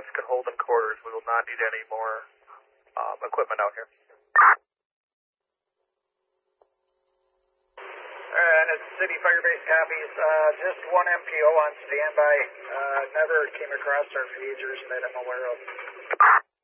units can hold in quarters. We will not need any more equipment out here. And it's City Fire Base copies. Just one MPO on standby. Never came across our phasers that I'm aware of.